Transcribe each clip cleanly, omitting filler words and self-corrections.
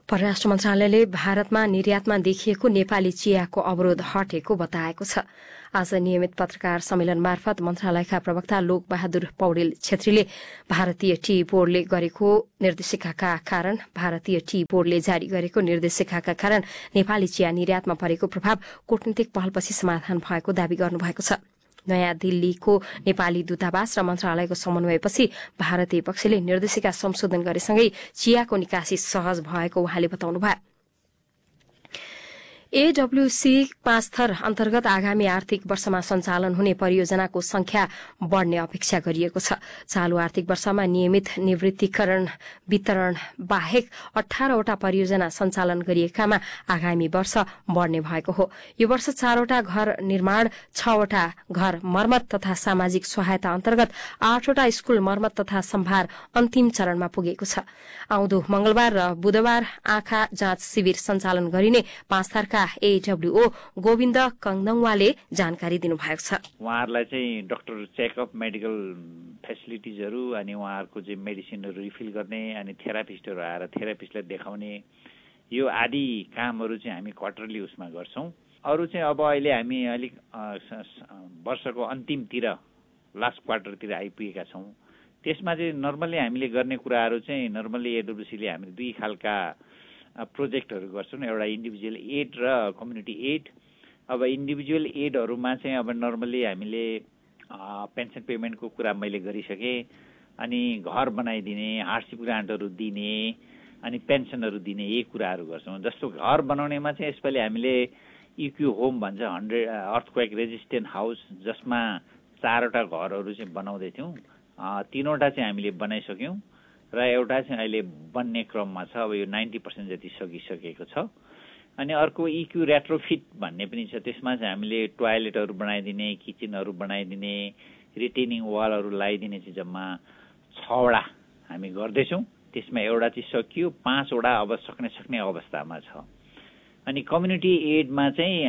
परराष्ट्र मन्त्रालयले भारतमा निर्यातमा देखिएको नेपाली चियाको अवरोध हटेको बताएको छ। आज नियमित पत्रकार सम्मेलन मार्फत मन्त्रालयका प्रवक्ता लोकबहादुर पौडेल छेत्रीले भारतीय टी बोर्डले जारी गरेको निर्देशिकाका कारण नेपाली चिया निर्यातमा परेको प्रभाव कूटनीतिक पहलपछि समाधान भएको दावी गर्नुभएको छ। नयाँ दिल्लीको नेपाली दूतावास र मन्त्रालयको समन्वयपछि भारतीय पक्षले निर्देशिका संशोधन गरेसँगै चियाको निकासी सहज भएको उहाँले बताउनुभयो। एडब्ल्यूसी 5 थर अन्तर्गत आगामी आर्थिक वर्षमा सञ्चालन हुने परियोजनाको संख्या बढ़ने अपेक्षा गरिएको छ। चालू आर्थिक वर्षमा नियमित निवृत्तिकरण वितरण बाहेक 18वटा परियोजना सञ्चालन गरिएकामा आगामी वर्ष बढ़ने भएको हो। यो वर्ष 4वटा घर निर्माण, 6वटा घर मर्मत तथा सामाजिक सहायता अन्तर्गत 8वटा स्कूल मर्मत तथा सम्भार अन्तिम चरणमा पुगेको छ। आउँदो मंगलबार र बुधबार आँखा जाँच शिविर सञ्चालन गरिने 5 थरका एडब्ल्यूओ गोविन्द कङदङवाले जानकारी दिनुभएको छ। उहाँहरूलाई चाहिँ डाक्टर चेकअप, मेडिकल फेसिलिटिजहरू अनि उहाँहरूको चाहिँ मेडिसिनहरू रिफिल गर्ने अनि थेरापिस्टहरू आएर थेरापिस्टलाई देखाउने यो आदि कामहरू चाहिँ हामी क्वार्टरली उसमा गर्छौं। अरू चाहिँ अब अहिले हामी अलिक वर्षको अन्तिमतिर लास्ट क्वार्टरतिर आइपुगेका छौं। त्यसमा चाहिँ नर्मली हामीले गर्ने कुराहरू चाहिँ नर्मली एडब्ल्यूसीले हामीले दुई खालका प्रोजेक्टहरू गर्छौँ, एउटा इन्डिभिजुअल एड र कम्युनिटी एड। अब इन्डिभिजुअल एडहरूमा चाहिँ अब नर्मली हामीले पेन्सन पेमेन्टको कुरा मैले गरिसकेँ, अनि घर बनाइदिने, हार्डसिप ग्रान्टहरू दिने अनि पेन्सनहरू दिने यही कुराहरू गर्छौँ। जस्तो घर बनाउनेमा चाहिँ यसपालि हामीले इक्यू होम भन्छ, 100 अर्थक्वेक रेजिस्टेन्ट हाउस, जसमा 4वटा घरहरू चाहिँ बनाउँदैथ्यौँ। 3वटा चाहिँ हामीले बनाइसक्यौँ र एउटा चाहिँ अहिले बन्ने क्रममा छ। अब यो 90% जति सकिसकेको छ। अनि अर्को इक्यू रेट्रोफिट भन्ने पनि छ। त्यसमा चाहिँ हामीले टोयलेटहरू बनाइदिने, किचनहरू बनाइदिने, रिटेनिङ वालहरू लगाइदिने चाहिँ जम्मा 6वटा हामी गर्दैछौँ। त्यसमा एउटा चाहिँ सकियो, 5वटा अब सक्ने अवस्थामा छ। अनि कम्युनिटी एडमा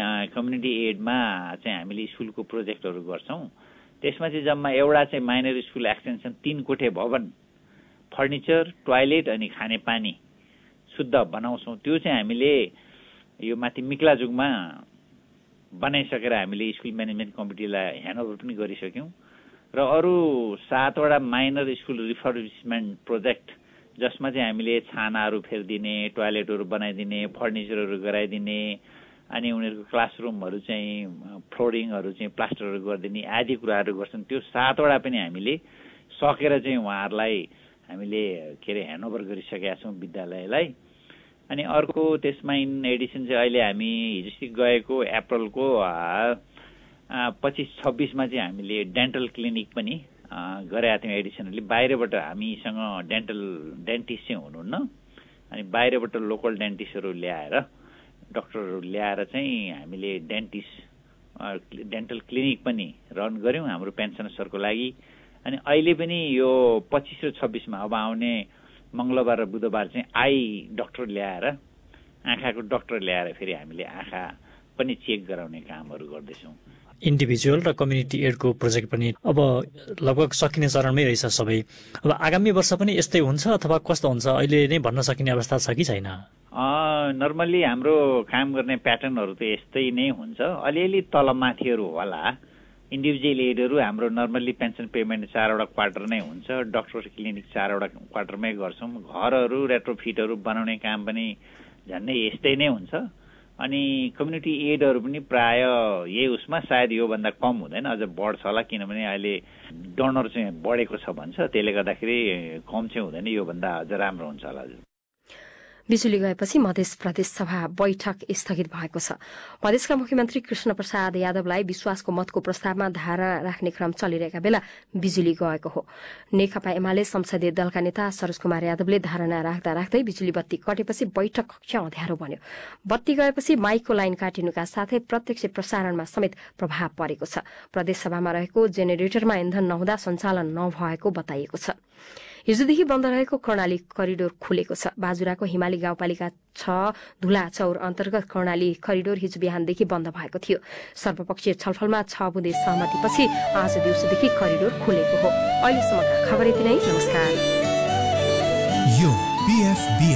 चाहिँ हामीले स्कुलको प्रोजेक्टहरू गर्छौँ। त्यसमा चाहिँ जम्मा एउटा चाहिँ माइनर स्कुल एक्सटेन्सन 3 कोठे भवन, फर्निचर, टोयलेट अनि खानेपानी शुद्ध बनाउँछौँ। त्यो चाहिँ हामीले यो माथि मिक्लाजुङमा बनाइसकेर हामीले स्कुल म्यानेजमेन्ट कमिटीलाई ह्यान्डओभर पनि गरिसक्यौँ। र अरू 7वटा माइनर स्कुल रिफर्बिसमेन्ट प्रोजेक्ट, जसमा चाहिँ हामीले छानाहरू फेरिदिने, टोयलेटहरू बनाइदिने, फर्निचरहरू गराइदिने अनि उनीहरूको क्लासरुमहरू चाहिँ फ्लोरिङहरू चाहिँ प्लास्टरहरू गरिदिने आदि कुराहरू गर्छन्। त्यो 7वटा पनि हामीले सकेर चाहिँ उहाँहरूलाई हामीले ह्यान्डओभर गरिसकेका छौँ विद्यालयलाई। अनि अर्को त्यसमा इन एडिसन चाहिँ अहिले हामी हिजोस्ति गएको अप्रिलको 25-26मा चाहिँ हामीले डेन्टल क्लिनिक पनि गरेका थियौँ एडिसनली। बाहिरबाट हामीसँग डेन्टिस्ट चाहिँ हुनुहुन्न, अनि बाहिरबाट लोकल डेन्टिस्टहरू ल्याएर, डाक्टरहरू ल्याएर चाहिँ हामीले डेन्टल क्लिनिक पनि रन गऱ्यौँ हाम्रो पेन्सनर्सहरूको लागि। अनि अहिले पनि यो 25 र 26मा अब आउने मंगलबार र बुधबार चाहिँ डाक्टर ल्याएर, आँखाको डाक्टर ल्याएर फेरि हामीले आँखा पनि चेक गराउने कामहरू गर्दैछौँ। इन्डिभिजुअल र कम्युनिटी एडको प्रोजेक्ट पनि अब लगभग सकिने चरणमै रहेछ सबै। अब आगामी वर्ष पनि यस्तै हुन्छ अथवा कस्तो हुन्छ अहिले नै भन्न सकिने अवस्था छ कि छैन? नर्मली हाम्रो काम गर्ने प्याटर्नहरू त यस्तै नै हुन्छ। अलिअलि तलमाथिहरू होला। इन्डिभिजुअल एडहरू हाम्रो नर्मल्ली पेन्सन पेमेन्ट 4वटा क्वार्टर नै हुन्छ। डाक्टर क्लिनिक 4वटा क्वार्टरमै गर्छौँ। घरहरू रेट्रोफिटहरू बनाउने काम पनि झन्डै यस्तै नै हुन्छ। अनि कम्युनिटी एडहरू पनि प्राय यही उसमा, सायद योभन्दा कम हुँदैन, अझ बढ्छ होला, किनभने अहिले डोनर चाहिँ बढेको छ भन्छ, त्यसले गर्दाखेरि कम चाहिँ हुँदैन, योभन्दा अझ राम्रो हुन्छ होला। बिजुली गएपछि मध्य प्रदेश सभा बैठक स्थगित भएको छ। मधेसका मुख्यमन्त्री कृष्ण प्रसाद यादवलाई विश्वासको मतको प्रस्तावमा धारा राख्ने क्रम चलिरहेका बेला बिजुली गएको हो। नेकपा एमाले संसदीय दलका नेता सरोज कुमार यादवले धारणा राख्दै बिजुली बत्ती कटेपछि बैठक कक्ष अँध्यारो बन्यो। बत्ती गएपछि माइकको लाइन काटिनुका साथै प्रत्यक्ष प्रसारणमा समेत प्रभाव परेको छ। प्रदेशसभामा रहेको जेनेरेटरमा इन्धन नहुँदा सञ्चालन नभएको बताइएको छ। हिजोदेखि बन्द रहेको कर्णाली करिडोर खुलेको छ। बाजुराको हिमाली गाउँपालिका 6 धुलाचौर अन्तर्गत कर्णाली करिडोर हिजो बिहानदेखि बन्द भएको थियो। सर्वपक्षीय छलफलमा 6 बुँदे सहमतिपछि आज दिउँसोदेखि करिडोर खुलेको हो। अहिलेसम्मका खबर यति नै। नमस्कार।